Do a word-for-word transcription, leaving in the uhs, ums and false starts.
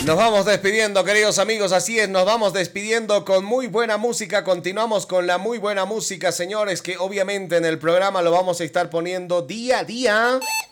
Nos vamos despidiendo, queridos amigos, así es, nos vamos despidiendo con muy buena música, continuamos con la muy buena música, señores, que obviamente en el programa lo vamos a estar poniendo día a día.